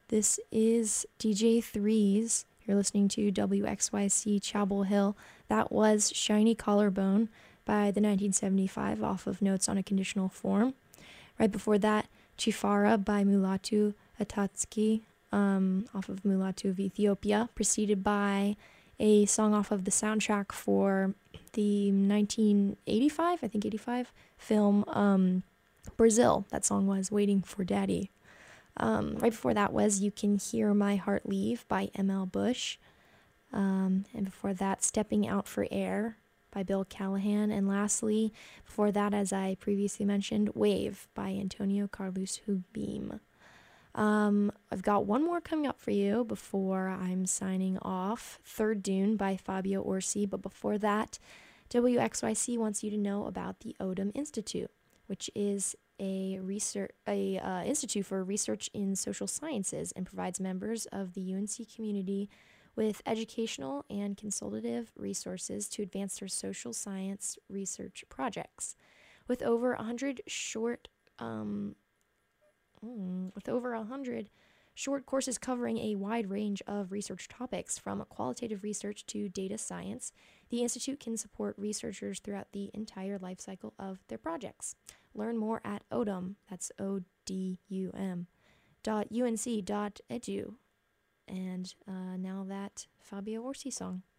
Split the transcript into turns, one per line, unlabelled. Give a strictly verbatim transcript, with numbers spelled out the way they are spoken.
This is D J threes. You're listening to W X Y C Chapel Hill. That was Shiny Collarbone by the nineteen seventy-five off of Notes on a Conditional Form. Right before that, Chifara by Mulatu Atatsuki um, off of Mulatu of Ethiopia, preceded by a song off of the soundtrack for the nineteen eighty-five, I think eighty-five, film um, Brazil. That song was Waiting for Daddy. Um, right before that was You Can Hear My Heart Leave by M L Bush. Um, and before that, Stepping Out for Air by Bill Callahan. And lastly, before that, as I previously mentioned, Wave by Antonio Carlos Jobim. Um, I've got one more coming up for you before I'm signing off. Third Dune by Fabio Orsi. But before that, W X Y C wants you to know about the Odum Institute, which is a research a uh, institute for research in social sciences and provides members of the U N C community with educational and consultative resources to advance their social science research projects. With over one hundred short um, mm, with over one hundred short courses covering a wide range of research topics, from qualitative research to data science, the Institute can support researchers throughout the entire life cycle of their projects. Learn more at Odum, that's O D U M, dot U N C dot edu. And uh, now that Fabio Orsi song.